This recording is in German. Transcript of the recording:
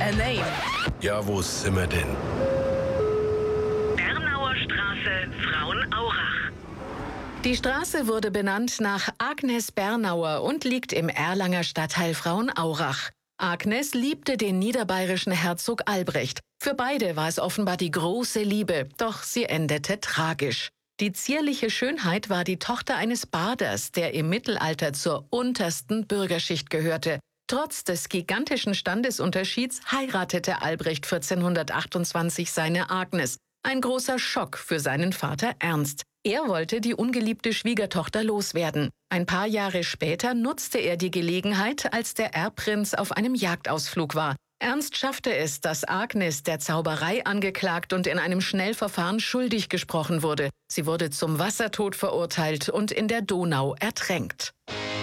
a name. Ja, wo sind wir denn? Bernauer Straße, Frauenaurach. Die Straße wurde benannt nach Agnes Bernauer und liegt im Erlanger Stadtteil Frauenaurach. Agnes liebte den niederbayerischen Herzog Albrecht. Für beide war es offenbar die große Liebe, doch sie endete tragisch. Die zierliche Schönheit war die Tochter eines Baders, der im Mittelalter zur untersten Bürgerschicht gehörte. Trotz des gigantischen Standesunterschieds heiratete Albrecht 1428 seine Agnes. Ein großer Schock für seinen Vater Ernst. Er wollte die ungeliebte Schwiegertochter loswerden. Ein paar Jahre später nutzte er die Gelegenheit, als der Erbprinz auf einem Jagdausflug war. Ernst schaffte es, dass Agnes der Zauberei angeklagt und in einem Schnellverfahren schuldig gesprochen wurde. Sie wurde zum Wassertod verurteilt und in der Donau ertränkt.